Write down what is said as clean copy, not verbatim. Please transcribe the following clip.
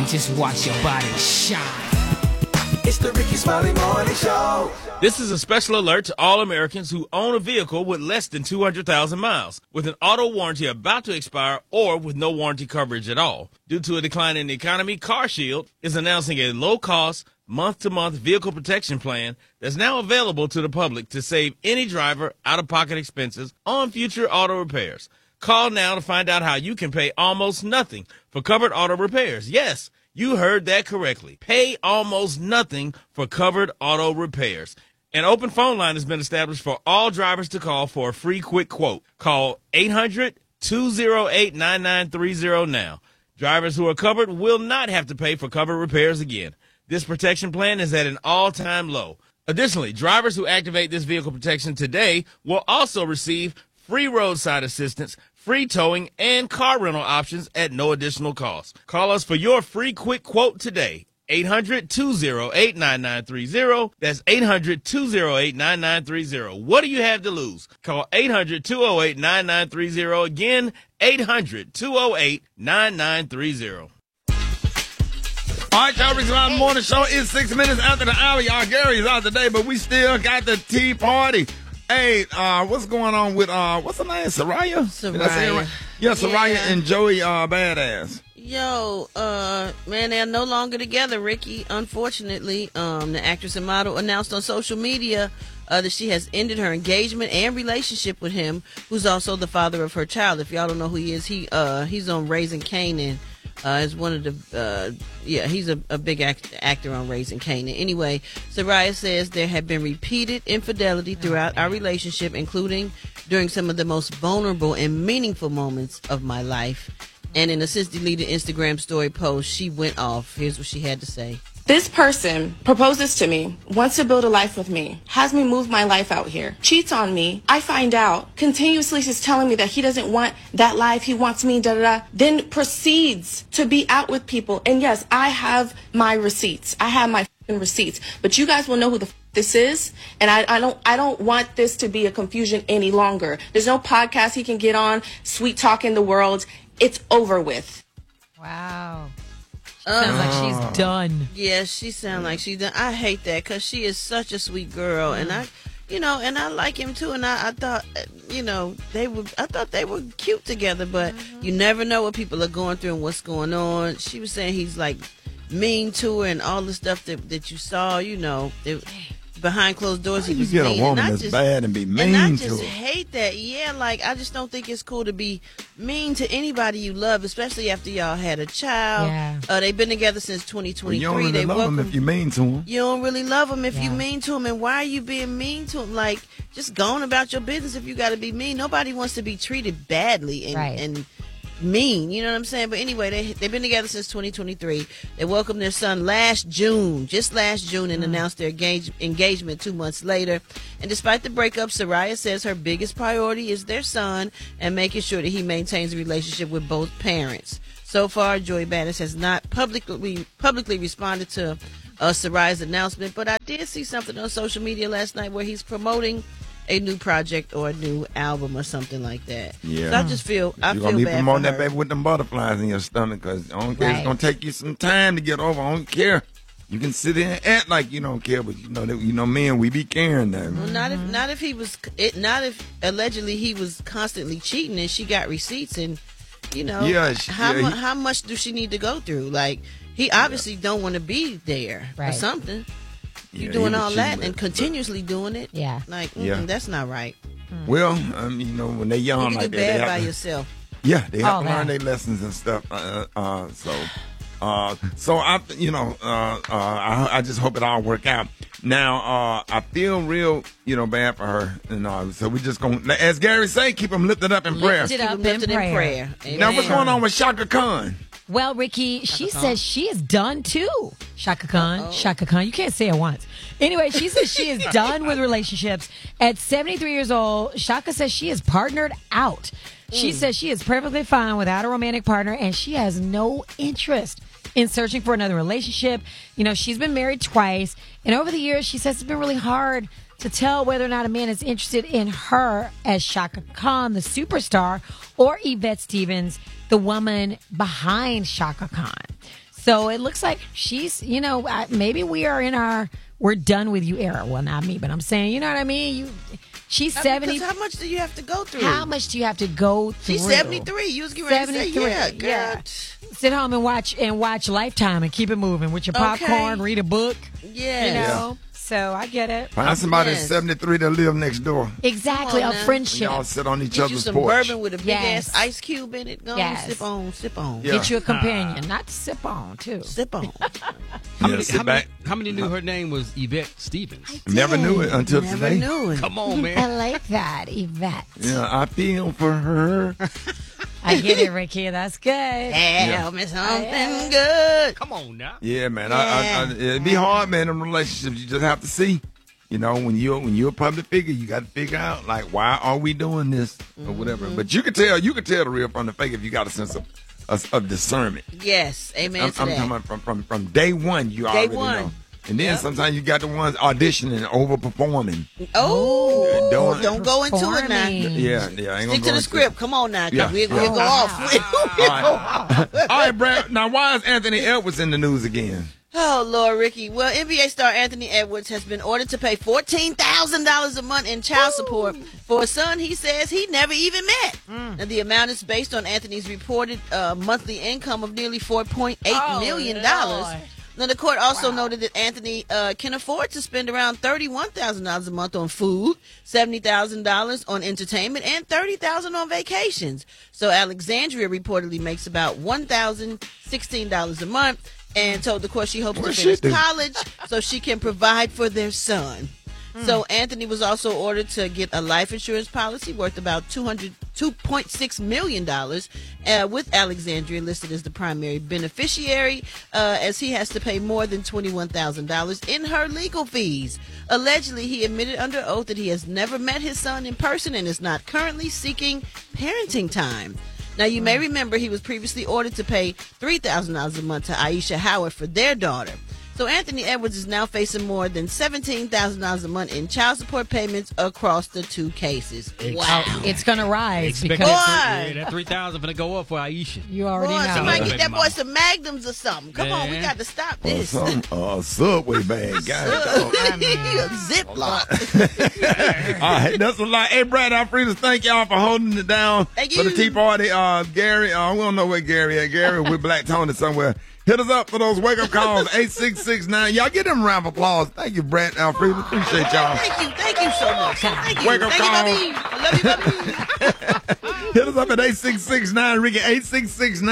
and just watch your body shine. It's the Ricky Smiley Morning Show. This is a special alert to all Americans who own a vehicle with less than 200,000 miles, with an auto warranty about to expire or with no warranty coverage at all. Due to a decline in the economy, CarShield is announcing a low-cost, month-to-month vehicle protection plan that's now available to the public to save any driver out-of-pocket expenses on future auto repairs. Call now to find out how you can pay almost nothing for covered auto repairs. Yes, you heard that correctly. Pay almost nothing for covered auto repairs. An open phone line has been established for all drivers to call for a free quick quote. Call 800-208-9930 now. Drivers who are covered will not have to pay for covered repairs again. This protection plan is at an all-time low. Additionally, drivers who activate this vehicle protection today will also receive free roadside assistance, free towing, and car rental options at no additional cost. Call us for your free quick quote today. 800-208-9930. That's 800-208-9930. What do you have to lose? Call 800-208-9930. Again, 800-208-9930. All right, y'all, Ricky Smiley Morning Show is 6 minutes after the hour. Y'all, Gary's out today, but we still got the Tea Party. Hey, what's going on with, what's her name, Soraya? Soraya. Did I say it right? Yeah, Soraya and Joey Badass. Yo, man, they're no longer together, Ricky. Unfortunately, the actress and model announced on social media that she has ended her engagement and relationship with him, who's also the father of her child. If y'all don't know who he is, he's on Raising Kanan. Is one of the, he's a big actor on Raising Kanan. Anyway, Soraya says there have been repeated infidelity throughout our relationship, including during some of the most vulnerable and meaningful moments of my life. And in a since-deleted Instagram story post, she went off. Here's what she had to say. This person proposes to me, wants to build a life with me, has me move my life out here, cheats on me. I find out, continuously is telling me that he doesn't want that life, he wants me, then proceeds to be out with people. And yes, I have my receipts. I have my receipts. But you guys will know who this is, and I don't want this to be a confusion any longer. There's no podcast he can get on, sweet talking the world. It's over with. Wow. Sounds like she's done. Yeah, she sounds like she's done. I hate that because she is such a sweet girl, and I like him too. And I thought, I thought they were cute together, but you never know what people are going through and what's going on. She was saying he's like mean to her and all the stuff that you saw, behind closed doors. He was you get mean. a woman that's bad and be mean to her. And I just hate that. Yeah, I just don't think it's cool to be mean to anybody you love, especially after y'all had a child. Yeah. They've been together since 2023. You don't really love them if you're mean to them. You don't really love them if you mean to them. And why are you being mean to them? Just going about your business if you got to be mean. Nobody wants to be treated badly and mean, you know what I'm saying? But anyway, they've been together since 2023. They welcomed their son just last June, and announced their engagement 2 months later. And despite the breakup, Soraya says her biggest priority is their son and making sure that he maintains a relationship with both parents. So far, Joey Badass has not publicly responded to Soraya's announcement, but I did see something on social media last night where he's promoting a new project or a new album or something like that. Yeah. So I just feel You're going to be promoting that baby with them butterflies in your stomach, because I don't care. It's going to take you some time to get over. I don't care. You can sit there and act like you don't care, but men, we be caring now. Well, not if allegedly he was constantly cheating and she got receipts, and how much do she need to go through? He obviously don't want to be there or something. You're doing all that and continuously doing it. Yeah. That's not right. Well, when they're young you like do that, bad by yourself. Yeah, they have to learn their lessons and stuff. So I just hope it all work out. Now, I feel real, bad for her, and so we just gonna, as Gary say, keep them lifted up in prayer. Lifted in prayer. Now, what's going on with Shaka Khan? Well, Ricky, she says she is done too. Shaka Khan. You can't say it once. Anyway, she says she is done with relationships. At 73 years old, Shaka says she is partnered out. She says she is perfectly fine without a romantic partner, and she has no interest in searching for another relationship. She's been married twice, and over the years, she says it's been really hard to tell whether or not a man is interested in her as Shaka Khan, the superstar, or Yvette Stevens, the woman behind Shaka Khan. So it looks like she's, maybe we are in we're done with you era. Well, not me, but I'm saying, you know what I mean? She's 70. How much do you have to go through? How much do you have to go through? She's 73. You was getting ready to say, yeah, girl. Yeah. Sit home and watch Lifetime and keep it moving with your popcorn, read a book. Yeah. So I get it. Find somebody at 73 that live next door. Exactly, a friendship. Y'all sit on each Get you other's some porch. bourbon with a big ass ice cube in it. Go on, sip on. Yeah. Get you a companion, not to sip on too. Sip on. How many knew her name was Yvette Stevens? Never knew it until today. Knew it. Come on, man. I like that, Yvette. Yeah, I feel for her. I get it, Ricky. That's good. Tell me something good. Come on now. Yeah, man. It'd be hard, man, in relationships. You just have to see. When you're a public figure, you got to figure out, like, why are we doing this or whatever. But you can tell the real from the fake if you got a sense of discernment. Yes, amen. I'm talking about from day one. You already know. And then sometimes you got the ones auditioning and overperforming. Oh, don't go into it now. Yeah, I ain't Stick to the script. Come on now, because we'll go off. All right, Brad. Now, why is Anthony Edwards in the news again? Oh, Lord, Ricky. Well, NBA star Anthony Edwards has been ordered to pay $14,000 a month in child support for a son he says he never even met. Now, the amount is based on Anthony's reported monthly income of nearly $4.8 million. Now, the court also noted that Anthony can afford to spend around $31,000 a month on food, $70,000 on entertainment, and $30,000 on vacations. So Alexandria reportedly makes about $1,016 a month and told the court she hopes to finish college so she can provide for their son. So Anthony was also ordered to get a life insurance policy worth about $2.6 million with Alexandria listed as the primary beneficiary as he has to pay more than $21,000 in her legal fees. Allegedly, he admitted under oath that he has never met his son in person and is not currently seeking parenting time. Now, you may remember he was previously ordered to pay $3,000 a month to Aisha Howard for their daughter. So Anthony Edwards is now facing more than $17,000 a month in child support payments across the two cases. Wow. It's going to rise. That $3,000 going to go up for Aisha. You already know. Somebody get that boy some Magnums or something. Come on, we got to stop this. Subway bag. Ziploc. All right, that's a lot. Hey, Brad Alfredas, thank y'all for holding it down. Thank for you. the Tea Party. Gary, we don't know where Gary is. Gary with Black Tony somewhere. Hit us up for those wake-up calls, 8669. Y'all get them a round of applause. Thank you, Brett Alfredas. Appreciate y'all. Thank you so much. Thank you. Wake-up calls. I love you, baby. Hit us up at 8669, Ricky, 8669.